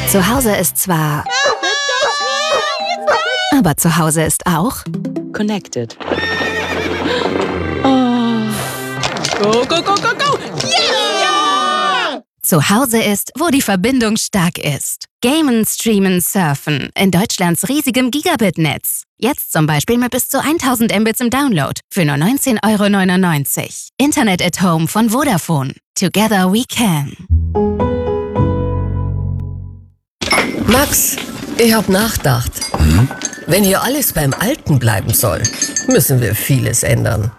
Zu Hause ist zwar... Aber zu Hause ist auch... Connected. Oh. Go, go, go, go, go! Yeah! Zu Hause ist, wo die Verbindung stark ist. Gamen, streamen, surfen. In Deutschlands riesigem Gigabit-Netz. Jetzt zum Beispiel mit bis zu 1000 Mbits im Download. Für nur 19,99 €. Internet at Home von Vodafone. Together we can. Max, ich hab nachgedacht. Wenn hier alles beim Alten bleiben soll, müssen wir vieles ändern.